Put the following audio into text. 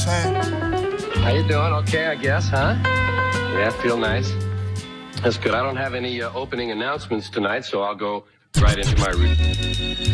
saying? How you doing? Okay, I guess, huh? Yeah, feel nice. That's good. I don't have any opening announcements tonight, so I'll go right into my routine.